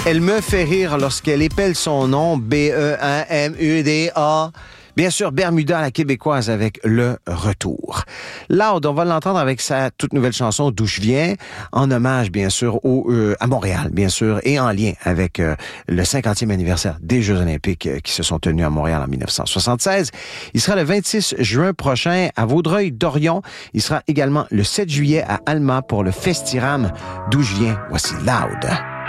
Elle me fait rire lorsqu'elle épelle son nom, B-E-A-M-U-D-A. Bien sûr, Bermuda, la québécoise, avec Le Retour. Loud, on va l'entendre avec sa toute nouvelle chanson D'où je viens, en hommage, bien sûr, à Montréal, bien sûr, et en lien avec le 50e anniversaire des Jeux olympiques qui se sont tenus à Montréal en 1976. Il sera le 26 juin prochain à Vaudreuil-Dorion. Il sera également le 7 juillet à Alma pour le Festiram D'où je viens. Voici Loud.